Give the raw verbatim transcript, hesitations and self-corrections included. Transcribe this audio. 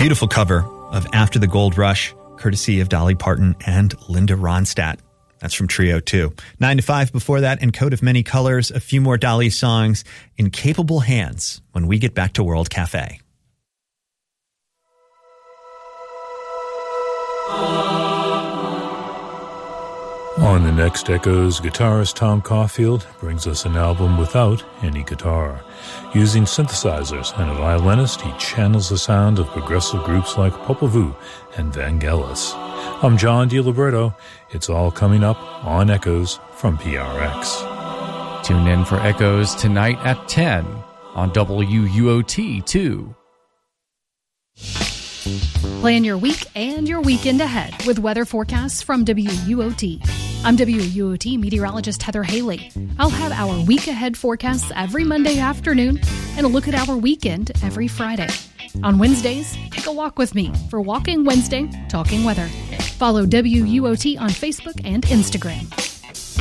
Beautiful cover of After the Gold Rush, courtesy of Dolly Parton and Linda Ronstadt. That's from Trio two. Nine to five before that, in Coat of Many Colors, a few more Dolly songs in capable hands when we get back to World Cafe. On the next Echoes, guitarist Tom Caulfield brings us an album without any guitar. Using synthesizers and a violinist, he channels the sound of progressive groups like Popol Vuh and Vangelis. I'm John DiLiberto. It's all coming up on Echoes from P R X. Tune in for Echoes tonight at ten on W U O T two. Plan your week and your weekend ahead with weather forecasts from W U O T. I'm W U O T meteorologist Heather Haley. I'll have our week ahead forecasts every Monday afternoon and a look at our weekend every Friday. On Wednesdays, take a walk with me for Walking Wednesday, Talking Weather. Follow W U O T on Facebook and Instagram.